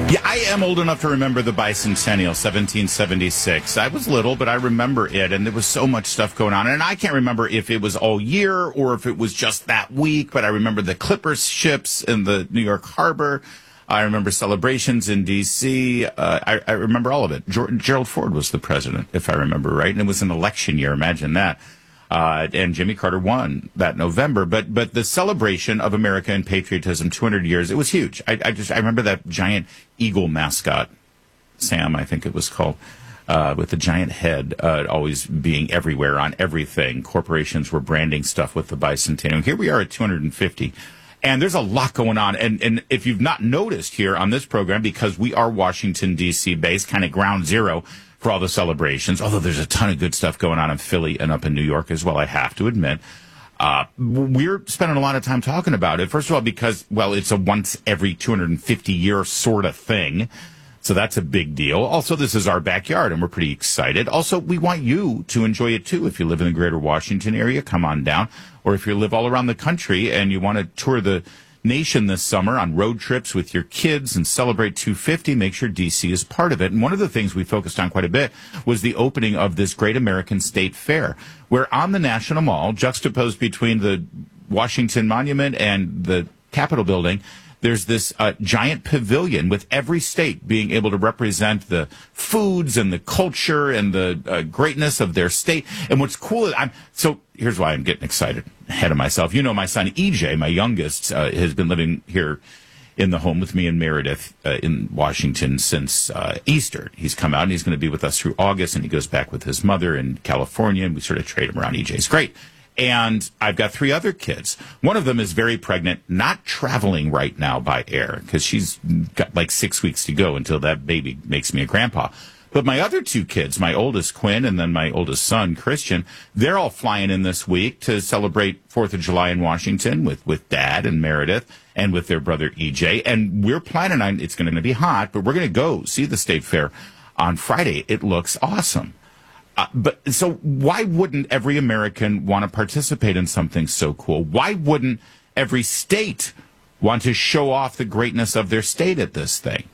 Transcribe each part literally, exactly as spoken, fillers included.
Yeah, I am old enough to remember the bicentennial, seventeen seventy-six. I was little, but I remember it, and there was so much stuff going on. And I can't remember if it was all year or if it was just that week, but I remember the Clippers ships in the New York Harbor. I remember celebrations in D C Uh, I, I remember all of it. Ger- Gerald Ford was the president, if I remember right, and it was an election year. Imagine that. Uh, and Jimmy Carter won that November. But but the celebration of America and patriotism, two hundred years, it was huge. I, I just I remember that giant eagle mascot, Sam, I think it was called, uh, with the giant head, uh, always being everywhere on everything. Corporations were branding stuff with the bicentennial. Here we are at two hundred fifty. And there's a lot going on. And, and if you've not noticed here on this program, because we are Washington, D C based, kind of ground zero for all the celebrations, although there's a ton of good stuff going on in Philly and up in New York as well, I have to admit. Uh, we're spending a lot of time talking about it. First of all, because, well, it's a once every two hundred fifty year sort of thing. So that's a big deal. Also, this is our backyard, and we're pretty excited. Also, we want you to enjoy it, too. If you live in the greater Washington area, come on down. Or if you live all around the country and you want to tour the nation this summer on road trips with your kids and celebrate two fifty, make sure D C is part of it. And one of the things we focused on quite a bit was the opening of this Great American State Fair, where on the National Mall, juxtaposed between the Washington Monument and the Capitol building, there's this uh, giant pavilion with every state being able to represent the foods and the culture and the uh, greatness of their state. And what's cool is I'm so here's why I'm getting excited ahead of myself. You know, my son E J, my youngest, uh, has been living here in the home with me in Meredith uh, in Washington since uh, Easter. He's come out and he's going to be with us through August, and he goes back with his mother in California, and we sort of trade him around. E J's great. And I've got three other kids. One of them is very pregnant, not traveling right now by air because she's got like six weeks to go until that baby makes me a grandpa. But my other two kids, my oldest Quinn and then my oldest son, Christian, they're all flying in this week to celebrate fourth of July in Washington with, with Dad and Meredith and with their brother E J. And we're planning on, it's going to be hot, but we're going to go see the State Fair on Friday. It looks awesome. Uh, but so why wouldn't every American want to participate in something so cool? Why wouldn't every state want to show off the greatness of their state at this thing?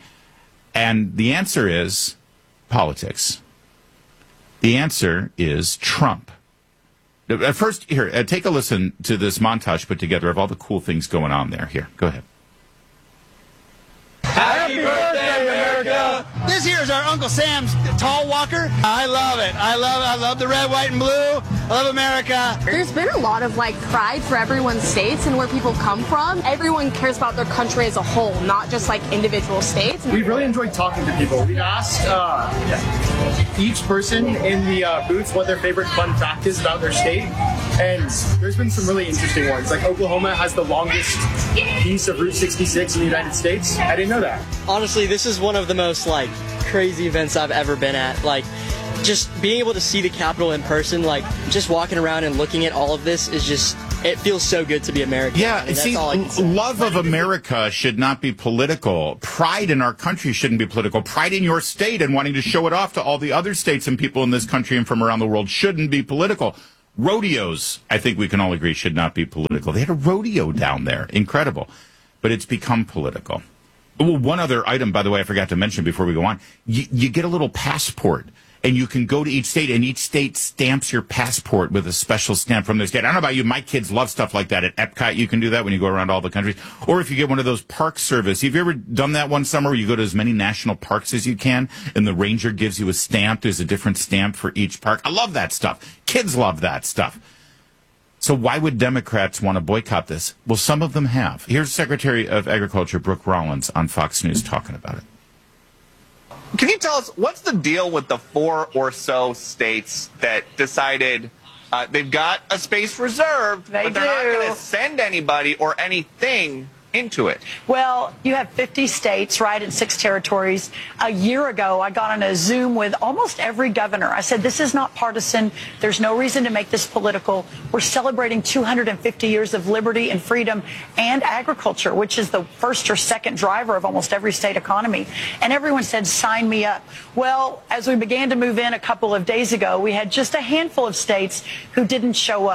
And the answer is politics. The answer is Trump. At first, here, uh, take a listen to this montage put together of all the cool things going on there. Here, go ahead. Happy birthday, America! This here is our Uncle Sam's tall walker. I love it. I love I love the red, white, and blue. I love America. There's been a lot of like pride for everyone's states and where people come from. Everyone cares about their country as a whole, not just like individual states. We really enjoyed talking to people. We asked uh, each person in the uh, booth what their favorite fun fact is about their state. And there's been some really interesting ones. Like Oklahoma has the longest piece of Route sixty-six in the United States. I didn't know that. Honestly, this is one of the most like crazy events I've ever been at. Like, just being able to see the Capitol in person, like just walking around and looking at all of this is just, it feels so good to be American. Yeah, I mean, see, love of America should not be political. Pride in our country shouldn't be political. Pride in your state and wanting to show it off to all the other states and people in this country and from around the world shouldn't be political. Rodeos, I think we can all agree, should not be political. They had a rodeo down there. Incredible. But it's become political. Well, one other item, by the way, I forgot to mention before we go on. You, you get a little passport, and you can go to each state, and each state stamps your passport with a special stamp from their state. I don't know about you. My kids love stuff like that. At Epcot, you can do that when you go around all the countries. Or if you get one of those park service. Have you ever done that one summer where you go to as many national parks as you can, and the ranger gives you a stamp? There's a different stamp for each park. I love that stuff. Kids love that stuff. So why would Democrats want to boycott this? Well, some of them have. Here's Secretary of Agriculture Brooke Rollins on Fox News talking about it. Can you tell us what's the deal with the four or so states that decided uh, they've got a space reserved, they but they're do. not going to send anybody or anything into it? Well, you have fifty states, right, and six territories. A year ago, I got on a Zoom with almost every governor. I said, this is not partisan. There's no reason to make this political. We're celebrating two hundred fifty years of liberty and freedom and agriculture, which is the first or second driver of almost every state economy. And everyone said, sign me up. Well, as we began to move in a couple of days ago, we had just a handful of states who didn't show up.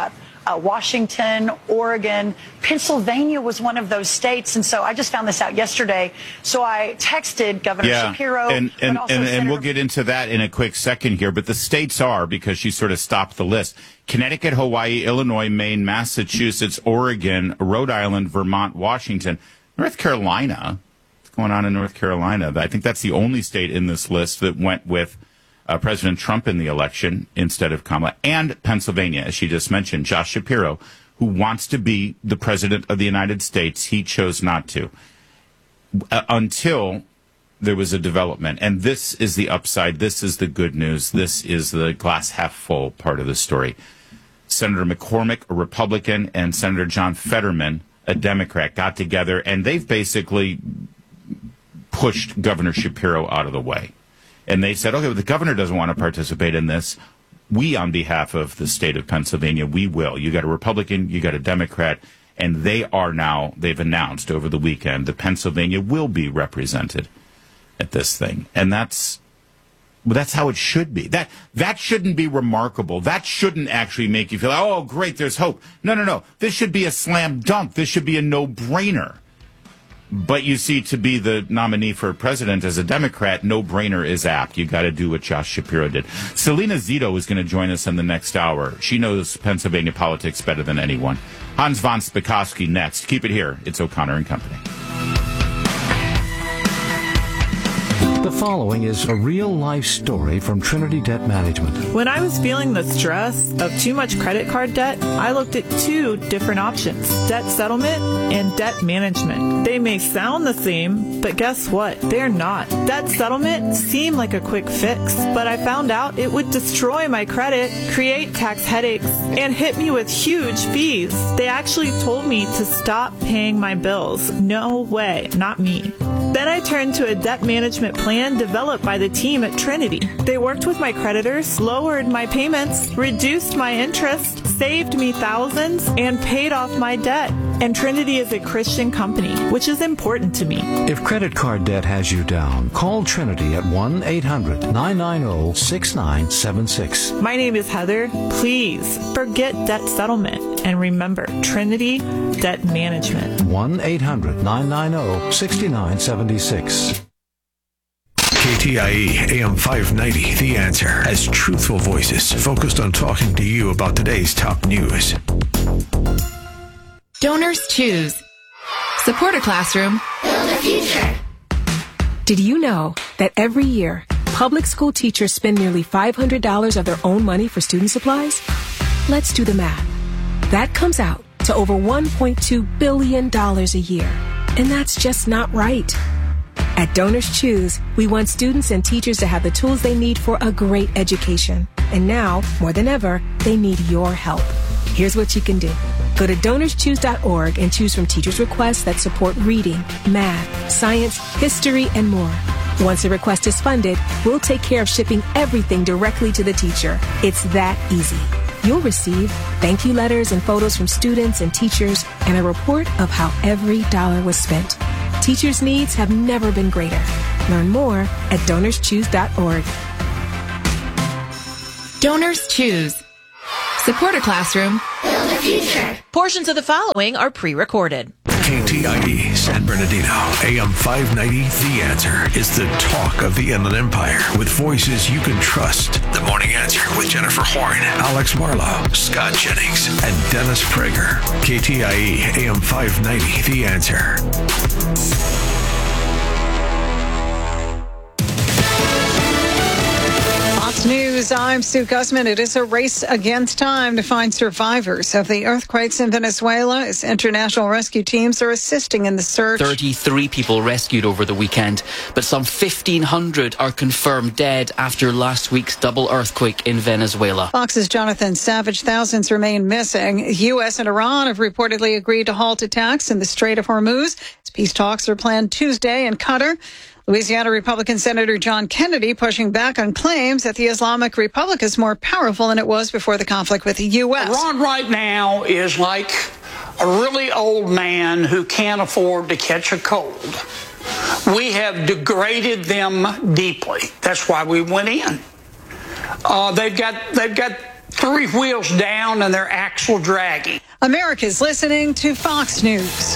uh, Washington, Oregon. Pennsylvania was one of those states. And so I just found this out yesterday. So I texted Governor yeah, Shapiro. And, and, but also and, and Senator- we'll get into that in a quick second here. But the states are, because she sort of stopped the list, Connecticut, Hawaii, Illinois, Maine, Massachusetts, Oregon, Rhode Island, Vermont, Washington, North Carolina. What's going on in North Carolina? I think that's the only state in this list that went with uh, President Trump in the election instead of Kamala. And Pennsylvania, as she just mentioned, Josh Shapiro, who wants to be the president of the United States. He chose not to uh, until there was a development. And this is the upside. This is the good news. This is the glass half full part of the story. Senator McCormick, a Republican, and Senator John Fetterman, a Democrat, got together, and they've basically pushed Governor Shapiro out of the way. And they said, okay, well, the governor doesn't want to participate in this. We, on behalf of the state of Pennsylvania, we will. You got a Republican, you got a Democrat, and they are now, they've announced over the weekend that Pennsylvania will be represented at this thing. And that's, well, that's how it should be. That that shouldn't be remarkable. That shouldn't actually make you feel, oh, great, there's hope. No, no, no. This should be a slam dunk. This should be a no-brainer. But you see, to be the nominee for president as a Democrat, no-brainer is apt. You got to do what Josh Shapiro did. Selena Zito is going to join us in the next hour. She knows Pennsylvania politics better than anyone. Hans von Spakovsky next. Keep it here. It's O'Connor and Company. The following is a real-life story from Trinity Debt Management. When I was feeling the stress of too much credit card debt, I looked at two different options, debt settlement and debt management. They may sound the same, but guess what? They're not. Debt settlement seemed like a quick fix, but I found out it would destroy my credit, create tax headaches, and hit me with huge fees. They actually told me to stop paying my bills. No way, not me. Then I turned to a debt management plan developed by the team at Trinity. They worked with my creditors, lowered my payments, reduced my interest, saved me thousands, and paid off my debt. And Trinity is a Christian company, which is important to me. If credit card debt has you down, call Trinity at one eight hundred nine nine zero six nine seven six. My name is Heather. Please forget debt settlement and remember Trinity Debt Management. one eight hundred nine nine zero six nine seven six. K T I E A M five ninety, The Answer, has truthful voices focused on talking to you about today's top news. Donors choose. Support a classroom. Build a future. Did you know that every year, public school teachers spend nearly five hundred dollars of their own money for student supplies? Let's do the math. That comes out to over one point two billion dollars a year. And that's just not right. At Donors Choose, we want students and teachers to have the tools they need for a great education. And now, more than ever, they need your help. Here's what you can do. Go to donors choose dot org and choose from teachers' requests that support reading, math, science, history, and more. Once a request is funded, we'll take care of shipping everything directly to the teacher. It's that easy. You'll receive thank you letters and photos from students and teachers and a report of how every dollar was spent. Teachers' needs have never been greater. Learn more at donors choose dot org. Donors Choose. Support a classroom. Build a future. Portions of the following are pre-recorded. K T I E San Bernardino, A M five ninety, The Answer is the talk of the Inland Empire with voices you can trust. The Morning Answer with Jennifer Horn, Alex Marlowe, Scott Jennings, and Dennis Prager. K T I E A M five ninety, The Answer. News, I'm Sue Guzman. It is a race against time to find survivors of the earthquakes in Venezuela as international rescue teams are assisting in the search. thirty-three people rescued over the weekend, but some fifteen hundred are confirmed dead after last week's double earthquake in Venezuela. Fox's Jonathan Savage, thousands remain missing. U S and Iran have reportedly agreed to halt attacks in the Strait of Hormuz. Peace talks are planned Tuesday in Qatar. Louisiana Republican Senator John Kennedy pushing back on claims that the Islamic Republic is more powerful than it was before the conflict with the U S. Iran right now is like a really old man who can't afford to catch a cold. We have degraded them deeply. That's why we went in. Uh, they've got they've got three wheels down and their axle dragging. America's listening to Fox News.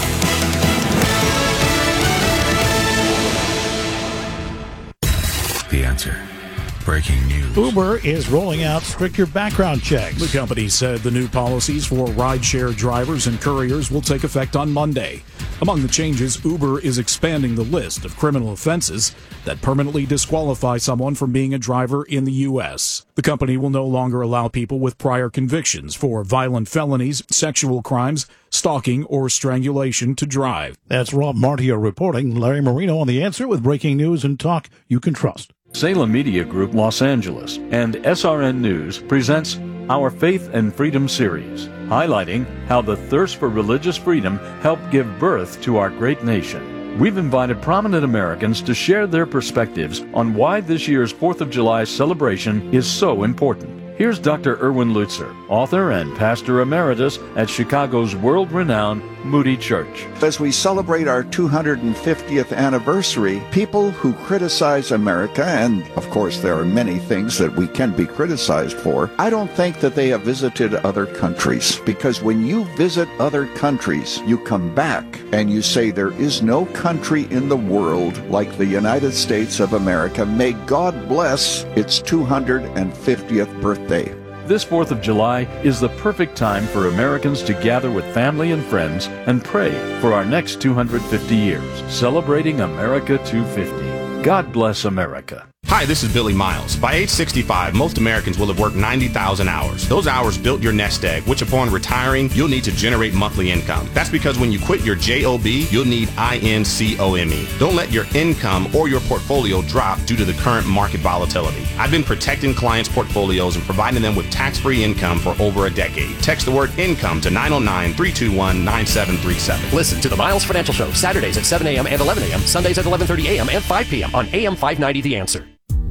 The Answer. Breaking news. Uber is rolling out stricter background checks. The company said the new policies for rideshare drivers and couriers will take effect on Monday. Among the changes, Uber is expanding the list of criminal offenses that permanently disqualify someone from being a driver in the U S. The company will no longer allow people with prior convictions for violent felonies, sexual crimes, stalking, or strangulation to drive. That's Rob Martio reporting. Larry Marino on The Answer with breaking news and talk you can trust. Salem Media Group Los Angeles and S R N News presents our Faith and Freedom series, highlighting how the thirst for religious freedom helped give birth to our great nation. We've invited prominent Americans to share their perspectives on why this year's fourth of July celebration is so important. Here's Doctor Erwin Lutzer, author and pastor emeritus at Chicago's world-renowned Moody Church. As we celebrate our two hundred fiftieth anniversary, people who criticize America, and of course there are many things that we can be criticized for, I don't think that they have visited other countries. Because when you visit other countries, you come back and you say there is no country in the world like the United States of America. May God bless its two hundred fiftieth birthday. This fourth of July is the perfect time for Americans to gather with family and friends and pray for our next two hundred fifty years, celebrating America two fifty. God bless America. Hi, this is Billy Miles. By age sixty-five, most Americans will have worked ninety thousand hours. Those hours built your nest egg, which upon retiring, you'll need to generate monthly income. That's because when you quit your job, you'll need income. Don't let your income or your portfolio drop due to the current market volatility. I've been protecting clients' portfolios and providing them with tax-free income for over a decade. Text the word income to nine oh nine, three two one, nine seven three seven. Listen to the Miles Financial Show, Saturdays at seven a.m. and eleven a.m., Sundays at eleven thirty a.m. and five p.m. on A M five ninety The Answer.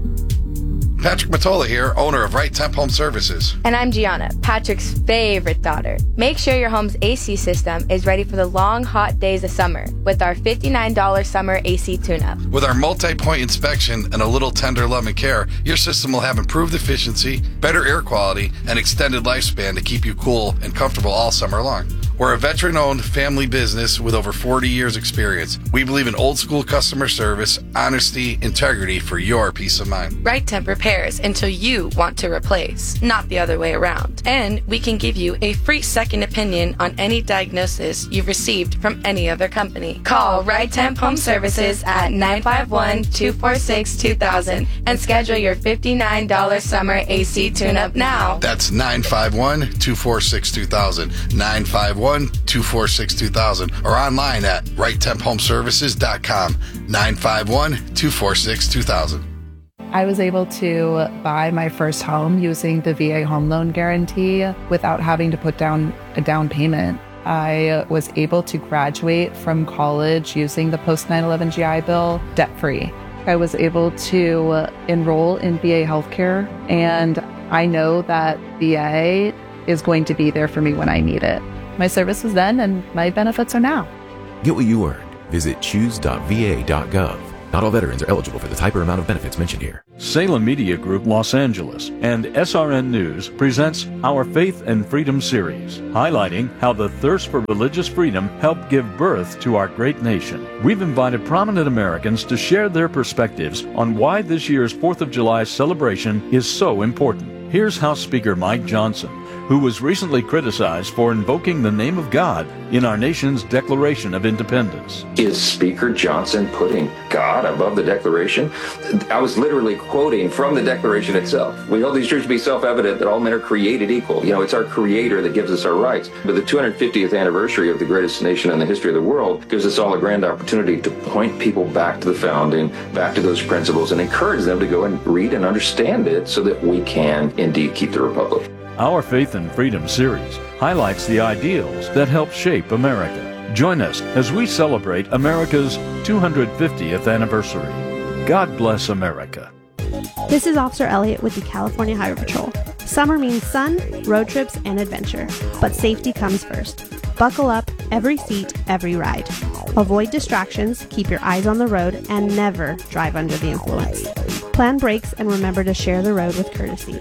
Patrick Matola here, owner of Right Temp Home Services. And I'm Gianna, Patrick's favorite daughter. Make sure your home's A C system is ready for the long, hot days of summer with our fifty-nine dollars summer A C tune-up. With our multi-point inspection and a little tender love and care, your system will have improved efficiency, better air quality, and extended lifespan to keep you cool and comfortable all summer long. We're a veteran-owned family business with over forty years experience. We believe in old-school customer service, honesty, integrity for your peace of mind. Right Temp repairs until you want to replace, not the other way around. And we can give you a free second opinion on any diagnosis you've received from any other company. Call Right Temp Home Services at nine five one, two four six, two thousand and schedule your fifty-nine dollars summer A C tune-up now. That's nine five one, two four six, two thousand, nine five one, two four six, two thousand, or online at right temp home services dot com, nine five one, two four six, two thousand. I was able to buy my first home using the V A home loan guarantee without having to put down a down payment. I was able to graduate from college using the post nine eleven G I Bill debt-free. I was able to enroll in V A healthcare, and I know that V A is going to be there for me when I need it. My service was then, and my benefits are now. Get what you earned. Visit choose dot v a dot gov. Not all veterans are eligible for the type or amount of benefits mentioned here. Salem Media Group Los Angeles and S R N News presents our Faith and Freedom series, highlighting how the thirst for religious freedom helped give birth to our great nation. We've invited prominent Americans to share their perspectives on why this year's fourth of July celebration is so important. Here's House Speaker Mike Johnson, who was recently criticized for invoking the name of God in our nation's Declaration of Independence. Is Speaker Johnson putting God above the Declaration? I was literally quoting from the Declaration itself. We hold these truths to be self-evident that all men are created equal. You know, it's our Creator that gives us our rights. But the two hundred fiftieth anniversary of the greatest nation in the history of the world gives us all a grand opportunity to point people back to the founding, back to those principles, and encourage them to go and read and understand it so that we can indeed keep the Republic. Our Faith and Freedom series highlights the ideals that help shape America. Join us as we celebrate America's two hundred fiftieth anniversary. God bless America. This is Officer Elliott with the California Highway Patrol. Summer means sun, road trips, and adventure. But safety comes first. Buckle up, every seat, every ride. Avoid distractions, keep your eyes on the road, and never drive under the influence. Plan brakes and remember to share the road with courtesy.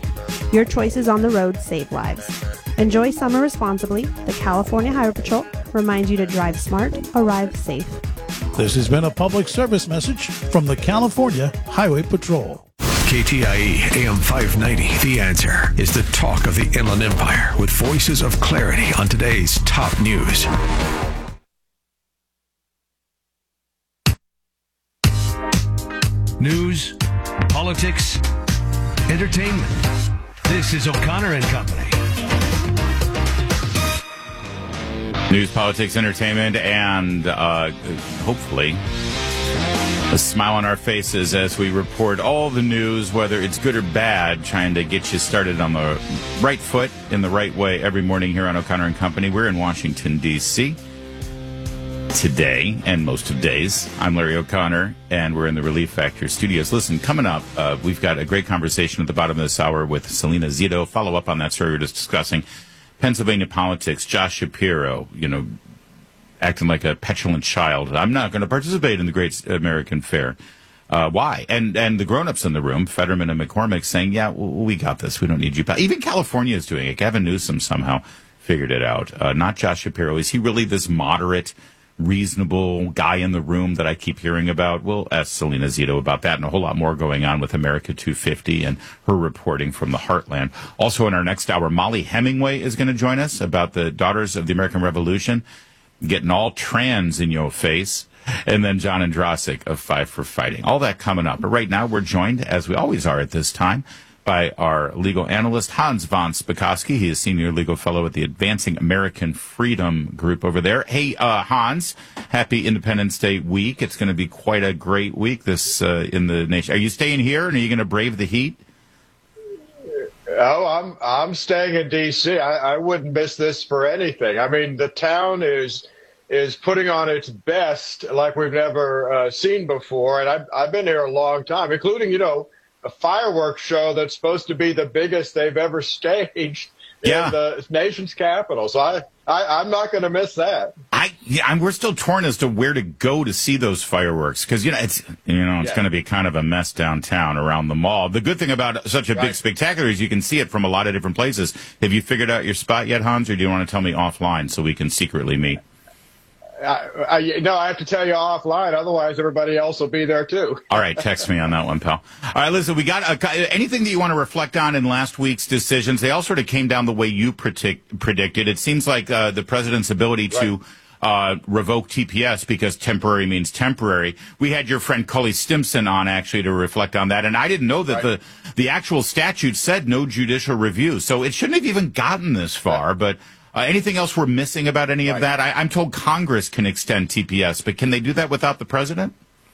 Your choices on the road save lives. Enjoy summer responsibly. The California Highway Patrol reminds you to drive smart, arrive safe. This has been a public service message from the California Highway Patrol. K T I E A M five ninety, The Answer, is the talk of the Inland Empire with voices of clarity on today's top news. News, politics, entertainment. This is O'Connor and Company. News, politics, entertainment, and uh, hopefully a smile on our faces as we report all the news, whether it's good or bad, trying to get you started on the right foot in the right way every morning here on O'Connor and Company. We're in Washington, D C today and most of days. I'm Larry O'Connor, and we're in the Relief Factor studios. Listen, coming up, uh, we've got a great conversation at the bottom of this hour with Selena Zito. Follow up on that story we were just discussing. Pennsylvania politics, Josh Shapiro, you know, acting like a petulant child. I'm not going to participate in the Great American Fair. Uh, why? And and the grown-ups in the room, Fetterman and McCormick, saying, yeah, we got this. We don't need you. Even California is doing it. Gavin Newsom somehow figured it out. Uh, not Josh Shapiro. Is he really this moderate, reasonable guy in the room that I keep hearing about? We'll ask Selena Zito about that and a whole lot more going on with America two fifty and her reporting from the heartland. Also in our next hour, Molly Hemingway is going to join us about the Daughters of the American Revolution, getting all trans in your face. And then John Andrasik of Five for Fighting. All that coming up. But right now we're joined, as we always are at this time, by our legal analyst, Hans von Spakovsky. He is Senior Legal Fellow at the Advancing American Freedom Group over there. Hey, uh, Hans, happy Independence Day week. It's going to be quite a great week this uh, in the nation. Are you staying here, and are you going to brave the heat? Oh, I'm I'm staying in D C. I, I wouldn't miss this for anything. I mean, the town is is putting on its best like we've never uh, seen before, and I've, I've been here a long time, including, you know, a fireworks show that's supposed to be the biggest they've ever staged yeah. in the nation's capital. So I, I, I'm not going to miss that. I, yeah, I'm, we're still torn as to where to go to see those fireworks because, you know, it's, you know, it's yeah. going to be kind of a mess downtown around the mall. The good thing about such a right. big spectacular is you can see it from a lot of different places. Have you figured out your spot yet, Hans, or do you want to tell me offline so we can secretly meet? I, I, no, I have to tell you offline. Otherwise, everybody else will be there, too. All right. Text me on that one, pal. All right. Listen, we got a, anything that you want to reflect on in last week's decisions. They all sort of came down the way you predict, predicted. It seems like uh, the president's ability right. to uh, revoke T P S because temporary means temporary. We had your friend Cully Stimson on, actually, to reflect on that. And I didn't know that right. the, the actual statute said no judicial review. So it shouldn't have even gotten this far. Right. But Uh, anything else we're missing about any right. of that? I, I'm told Congress can extend T P S, but can they do that without the president?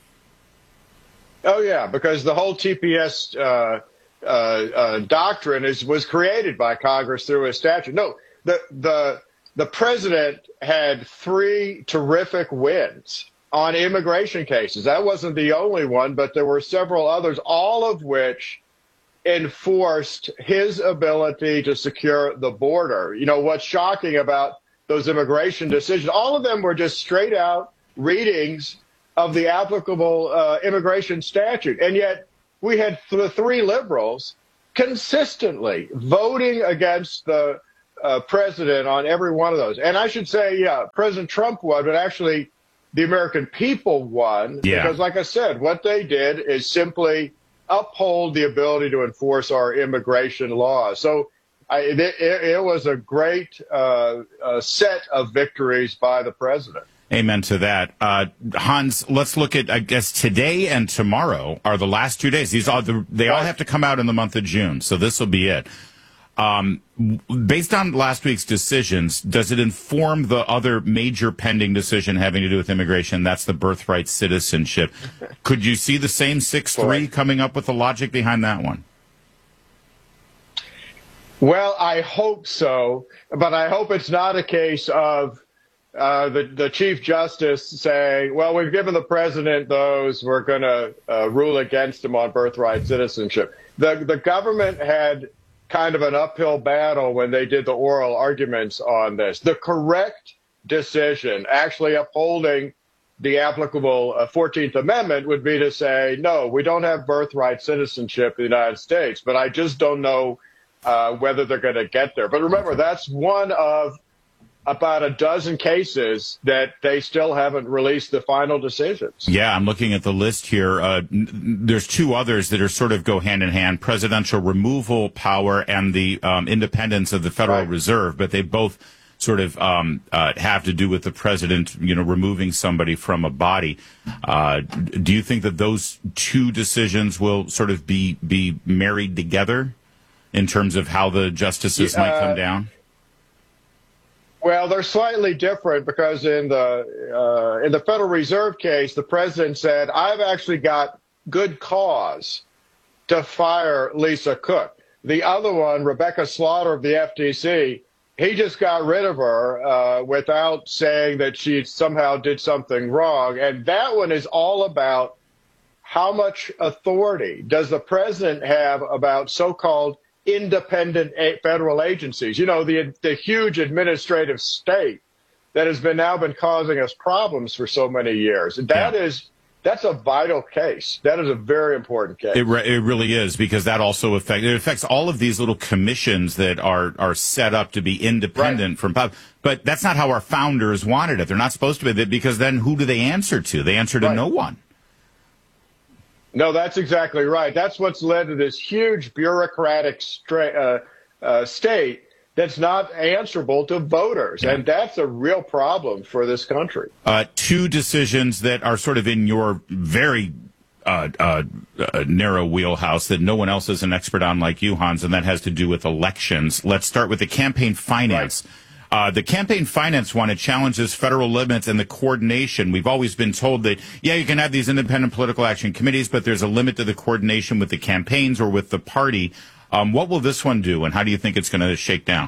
Oh, yeah, because the whole T P S uh, uh, uh, doctrine is was created by Congress through a statute. No, the the the president had three terrific wins on immigration cases. That wasn't the only one, but there were several others, all of which enforced his ability to secure the border. You know, what's shocking about those immigration decisions, all of them were just straight out readings of the applicable uh, immigration statute. And yet we had the three liberals consistently voting against the uh, president on every one of those. And I should say, yeah, President Trump won, but actually the American people won. Yeah. Because like I said, what they did is simply uphold the ability to enforce our immigration laws. So I, it, it was a great uh, uh, set of victories by the president. Amen to that. Uh, Hans, let's look at, I guess, today and tomorrow are the last two days. These are the, they all have to come out in the month of June, so this will be it. Um, based on last week's decisions, does it inform the other major pending decision having to do with immigration? That's the birthright citizenship. Could you see the same six three coming up with the logic behind that one? Well, I hope so, but I hope it's not a case of uh, the, the Chief Justice saying, well, we've given the president those, we're going to uh, rule against him on birthright citizenship. The, the government had kind of an uphill battle when they did the oral arguments on this. The correct decision, actually upholding the applicable uh, fourteenth Amendment, would be to say, no, we don't have birthright citizenship in the United States. But I just don't know uh, whether they're going to get there. But remember, that's one of about a dozen cases that they still haven't released the final decisions. Yeah, I'm looking at the list here. Uh, n- there's two others that are sort of go hand in hand, presidential removal power and the um, independence of the Federal right. Reserve, but they both sort of um, uh, have to do with the president, you know, removing somebody from a body. Uh, do you think that those two decisions will sort of be, be married together in terms of how the justices uh, might come down? Well, they're slightly different because in the uh, in the Federal Reserve case, the president said, I've actually got good cause to fire Lisa Cook. The other one, Rebecca Slaughter of the F T C, he just got rid of her uh, without saying that she somehow did something wrong. And that one is all about how much authority does the president have about so-called independent federal agencies, you know, the the huge administrative state that has been now been causing us problems for so many years. That yeah. is that's a vital case. That is a very important case. It, re- it really is, because that also affects it affects all of these little commissions that are are set up to be independent right. from. But that's not how our founders wanted it. They're not supposed to be, because then who do they answer to? They answer to right. no one. No, that's exactly right. That's what's led to this huge bureaucratic stra- uh, uh, state that's not answerable to voters. Yeah. And that's a real problem for this country. Uh, two decisions that are sort of in your very uh, uh, uh, narrow wheelhouse that no one else is an expert on like you, Hans, and that has to do with elections. Let's start with the campaign finance. Right. Uh, the campaign finance one, it challenges federal limits and the coordination. We've always been told that, yeah, you can have these independent political action committees, but there's a limit to the coordination with the campaigns or with the party. Um, what will this one do, and how do you think it's going to shake down?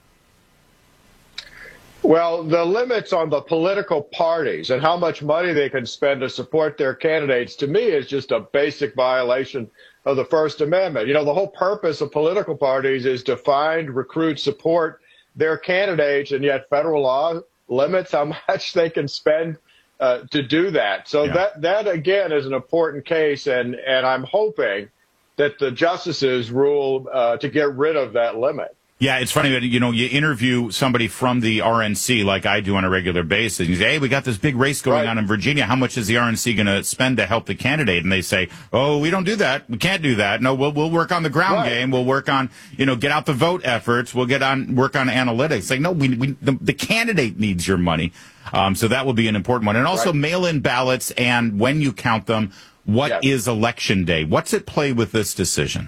Well, the limits on the political parties and how much money they can spend to support their candidates, to me, is just a basic violation of the First Amendment. You know, the whole purpose of political parties is to find, recruit, support their candidates, and yet federal law limits how much they can spend uh, to do that. So yeah. that, that, again, is an important case, and, and I'm hoping that the justices rule uh, to get rid of that limit. Yeah, it's funny that, you know, you interview somebody from the R N C like I do on a regular basis. And you say, hey, we got this big race going right. on in Virginia. How much is the R N C going to spend to help the candidate? And they say, oh, we don't do that. We can't do that. No, we'll we'll work on the ground right. game. We'll work on, you know, get out the vote efforts. We'll get on work on analytics. Like, no, we, we the, the candidate needs your money. Um, so that will be an important one. And also right. mail-in ballots, and when you count them, what yes. is election day? What's at play with this decision?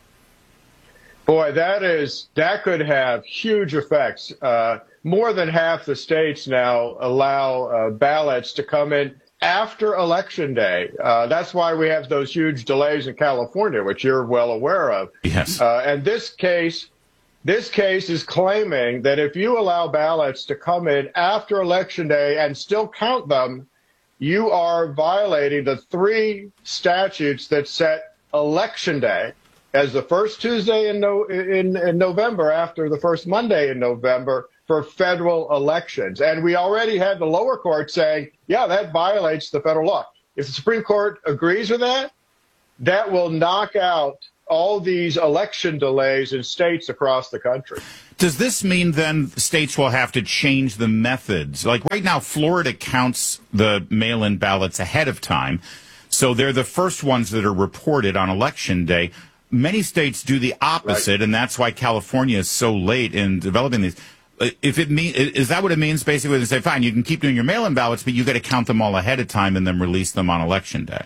Boy, that is that could have huge effects. Uh, more than half the states now allow uh, ballots to come in after Election Day. Uh, that's why we have those huge delays in California, which you're well aware of. Yes. Uh, and this case, this case is claiming that if you allow ballots to come in after Election Day and still count them, you are violating the three statutes that set Election Day as the first Tuesday in, no, in, in November after the first Monday in November for federal elections. And we already had the lower court saying, yeah, that violates the federal law. If the Supreme Court agrees with that, that will knock out all these election delays in states across the country. Does this mean then states will have to change the methods? Like right now, Florida counts the mail-in ballots ahead of time, so they're the first ones that are reported on Election Day. Many states do the opposite, right. and that's why California is so late in developing these. If it mean, is that what it means? Basically, they say, fine, you can keep doing your mail-in ballots, but you got to count them all ahead of time and then release them on Election Day.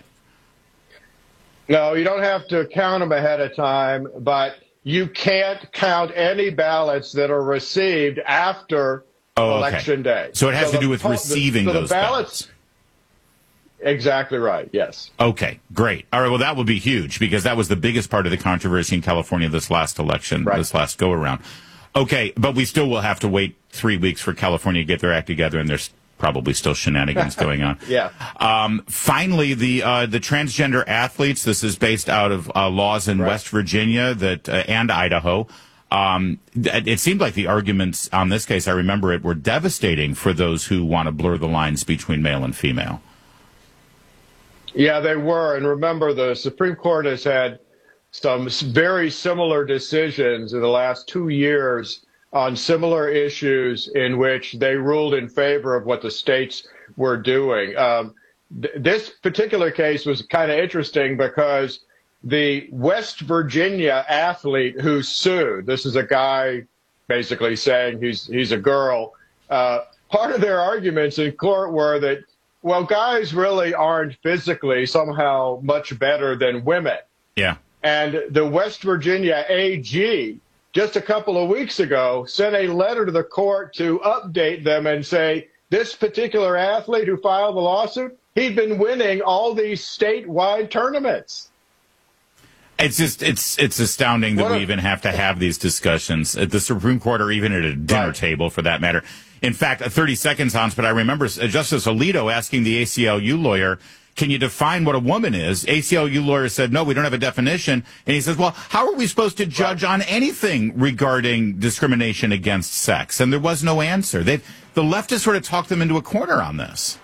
No, you don't have to count them ahead of time, but you can't count any ballots that are received after oh, Election okay. Day. So it has so to the, do with receiving the, so those the ballots. ballots. Exactly right, yes. Okay, great. All right, well, that would be huge because that was the biggest part of the controversy in California this last election, right. this last go-around. Okay, but we still will have to wait three weeks for California to get their act together, and there's probably still shenanigans going on. Yeah. Um, finally, the uh, the transgender athletes, this is based out of uh, laws in right. West Virginia that uh, and Idaho. Um, it seemed like the arguments on this case, I remember it, were devastating for those who want to blur the lines between male and female. Yeah, they were. And remember, the Supreme Court has had some very similar decisions in the last two years on similar issues in which they ruled in favor of what the states were doing. Um, th- this particular case was kind of interesting because the West Virginia athlete who sued, this is a guy basically saying he's he's a girl, uh, part of their arguments in court were that, well, guys really aren't physically somehow much better than women. Yeah. And the West Virginia A G just a couple of weeks ago sent a letter to the court to update them and say this particular athlete who filed the lawsuit, he'd been winning all these statewide tournaments. It's just it's it's astounding that we even have to have these discussions at the Supreme Court or even at a dinner table for that matter. In fact, thirty seconds, Hans, but I remember Justice Alito asking the A C L U lawyer, can you define what a woman is? A C L U lawyer said, no, we don't have a definition. And he says, well, how are we supposed to judge on anything regarding discrimination against sex? And there was no answer. They, the leftists sort of talked them into a corner on this.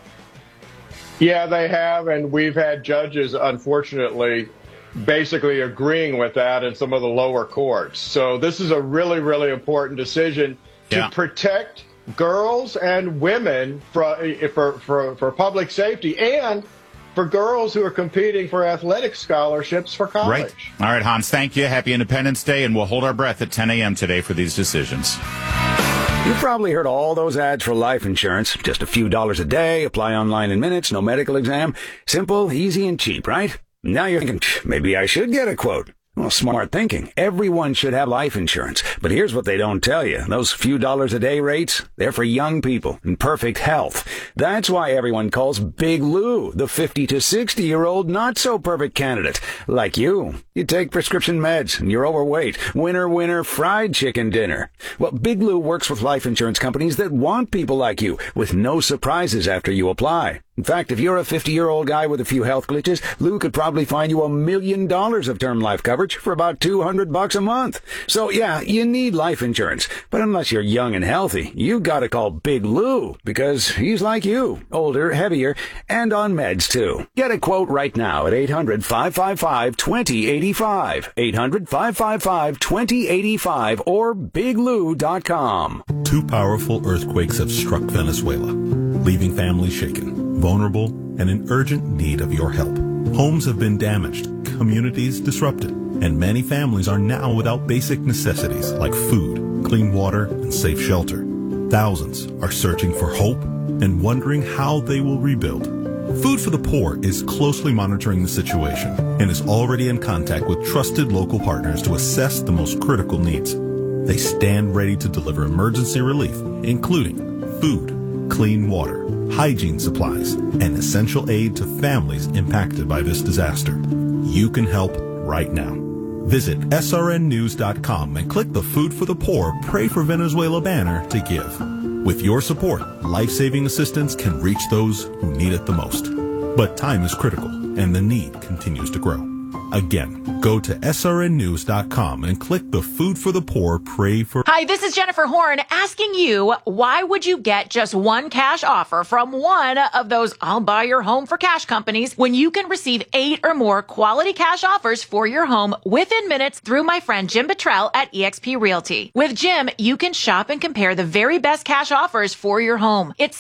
Yeah, they have, and we've had judges, unfortunately, basically agreeing with that in some of the lower courts. So this is a really, really important decision to yeah. protect girls and women for, for, for, for public safety and for girls who are competing for athletic scholarships for college. Right. All right, Hans, thank you. Happy Independence Day, and we'll hold our breath at ten a.m. today for these decisions. You've probably heard all those ads for life insurance. Just a few dollars a day, apply online in minutes, no medical exam. Simple, easy, and cheap, right? Now you're thinking, maybe I should get a quote. Well, smart thinking. Everyone should have life insurance. But here's what they don't tell you. Those few dollars a day rates, they're for young people in perfect health. That's why everyone calls Big Lou the fifty to sixty-year-old not-so-perfect candidate. Like you. You take prescription meds and you're overweight. Winner, winner, fried chicken dinner. Well, Big Lou works with life insurance companies that want people like you with no surprises after you apply. In fact, if you're a fifty-year-old guy with a few health glitches, Lou could probably find you a million dollars of term life coverage for about two hundred bucks a month. So yeah, you need life insurance. But unless you're young and healthy, you gotta call Big Lou because he's like you, older, heavier, and on meds too. Get a quote right now at eight hundred, five five five, two zero eight five, eight hundred, five five five, two zero eight five or big lou dot com. Two powerful earthquakes have struck Venezuela, leaving families shaken, vulnerable, and in urgent need of your help. Homes have been damaged, communities disrupted, and many families are now without basic necessities like food, clean water, and safe shelter. Thousands are searching for hope and wondering how they will rebuild. Food for the Poor is closely monitoring the situation and is already in contact with trusted local partners to assess the most critical needs. They stand ready to deliver emergency relief, including food, clean water, hygiene supplies, and essential aid to families impacted by this disaster. You can help right now. Visit S R N news dot com and click the Food for the Poor Pray for Venezuela banner to give. With your support, life-saving assistance can reach those who need it the most. But time is critical, and the need continues to grow. Again, go to S R N news dot com and click the Food for the Poor Pray for... Hi, this is Jennifer Horn asking you, why would you get just one cash offer from one of those I'll buy your home for cash companies when you can receive eight or more quality cash offers for your home within minutes through my friend Jim Bottrell at eXp Realty? With Jim, you can shop and compare the very best cash offers for your home. It's